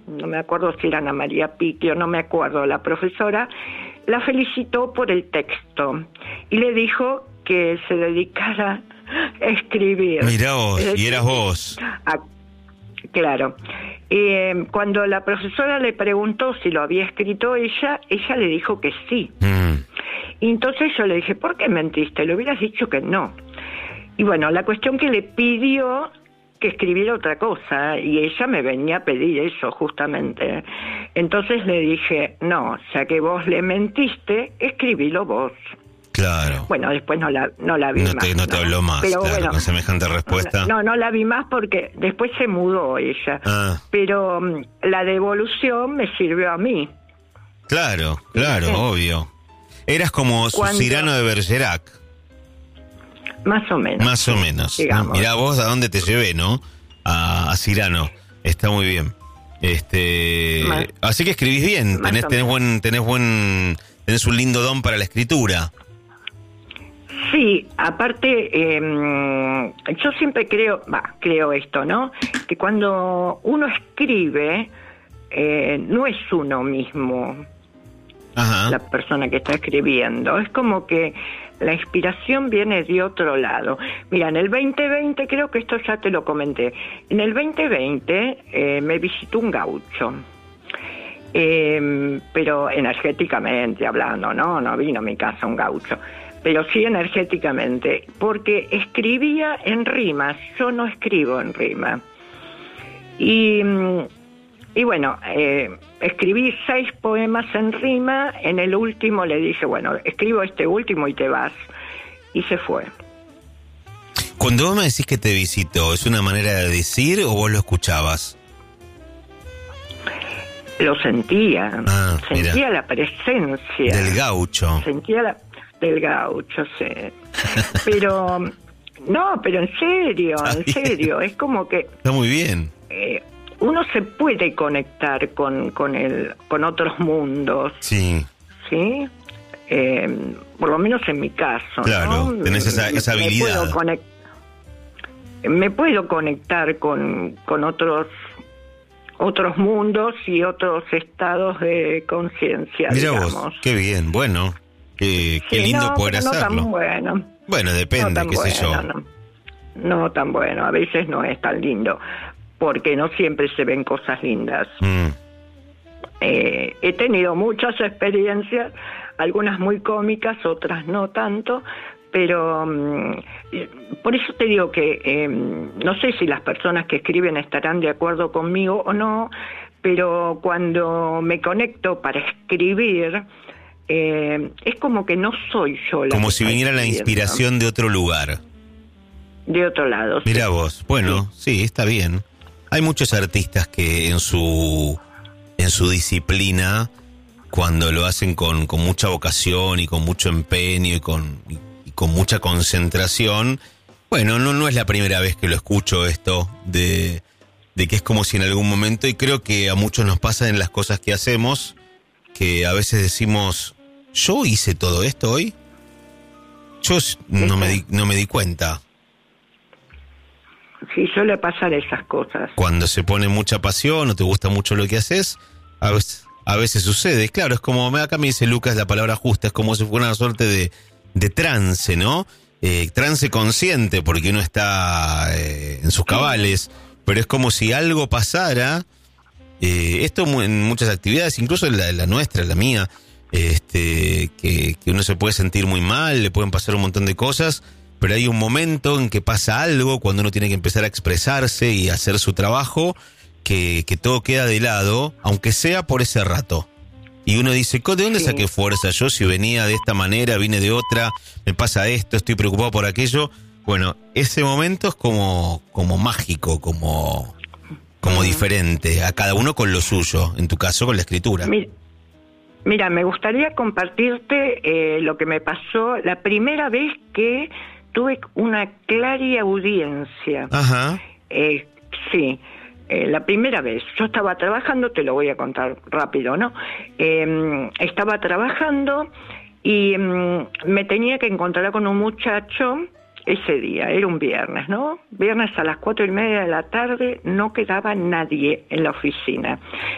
no me acuerdo si era Ana María Picchio, no me acuerdo, la profesora, la felicitó por el texto y le dijo que se dedicara a escribir. Mirá vos, y eras vos. Claro. Cuando la profesora le preguntó si lo había escrito ella le dijo que sí. Y entonces yo le dije, ¿por qué mentiste? Le hubieras dicho que no. Y bueno, la cuestión que le pidió que escribiera otra cosa, y ella me venía a pedir eso justamente. Entonces le dije, no, ya que vos le mentiste, escribilo vos. Claro. Bueno, después no la vi más. No te habló más, pero claro, bueno, con semejante respuesta. No la vi más porque después se mudó ella. Pero la devolución me sirvió a mí. Claro, ¿Sí? Obvio. Eras como su Cyrano de Bergerac. Más o menos. Más o menos. Digamos. Mirá vos a dónde te llevé, ¿no? A Cyrano. Está muy bien. Así que escribís bien. Tenés un lindo don para la escritura. Sí, aparte, yo siempre creo esto, ¿no? Que cuando uno escribe, no es uno mismo. Ajá. La persona que está escribiendo. Es como que la inspiración viene de otro lado. Mira, en el 2020, creo que esto ya te lo comenté, en el 2020 me visitó un gaucho, pero energéticamente hablando, no vino a mi casa un gaucho, pero sí energéticamente, porque escribía en rimas, yo no escribo en rima. Y bueno, escribí 6 poemas en rima. En el último le dije, bueno, escribo este último y te vas. Y se fue. Cuando vos me decís que te visitó, ¿es una manera de decir o vos lo escuchabas? Lo sentía. Sentía la presencia. Del gaucho. Del gaucho, sí. Pero, no, pero en serio. Es como que... Está muy bien. Uno se puede conectar con otros mundos. Sí. ¿Sí? Por lo menos en mi caso. Claro, ¿no? tenés esa habilidad. Me puedo conectar con otros mundos y otros estados de conciencia. Mira digamos. vos, qué bien, bueno, qué lindo poder hacerlo. No tan bueno. Bueno, depende, qué sé yo. No tan bueno, a veces no es tan lindo. Porque no siempre se ven cosas lindas. He tenido muchas experiencias, algunas muy cómicas, otras no tanto, pero por eso te digo que no sé si las personas que escriben estarán de acuerdo conmigo o no, pero cuando me conecto para escribir, es como que no soy yo la como si viniera la inspiración de otro lugar. De otro lado. Mirá sí. Vos, bueno, sí, está bien. Hay muchos artistas que en su disciplina, cuando lo hacen con mucha vocación y con mucho empeño y con mucha concentración, bueno, no es la primera vez que lo escucho esto, de que es como si en algún momento, y creo que a muchos nos pasa en las cosas que hacemos, que a veces decimos, ¿yo hice todo esto hoy? Yo no me di cuenta. Sí, suele pasar esas cosas. Cuando se pone mucha pasión o te gusta mucho lo que haces, a veces sucede. Claro, es como, acá me dice Lucas la palabra justa, es como si fuera una suerte de trance, ¿no? Trance consciente, porque uno está en sus cabales, pero es como si algo pasara. Esto en muchas actividades, incluso en la nuestra, la mía, que uno se puede sentir muy mal, le pueden pasar un montón de cosas, pero hay un momento en que pasa algo, cuando uno tiene que empezar a expresarse y hacer su trabajo, que todo queda de lado, aunque sea por ese rato. Y uno dice, ¿de dónde saqué fuerza yo? Si venía de esta manera, vine de otra, me pasa esto, estoy preocupado por aquello. Bueno, ese momento es como mágico, como diferente, a cada uno con lo suyo, en tu caso con la escritura. Mira, me gustaría compartirte lo que me pasó la primera vez que tuve una clariaudiencia. Ajá. Sí, la primera vez. Yo estaba trabajando, te lo voy a contar rápido, ¿no? Estaba trabajando y me tenía que encontrar con un muchacho ese día, era un viernes, ¿no? Viernes a las 4:30 de la tarde, no quedaba nadie en la oficina.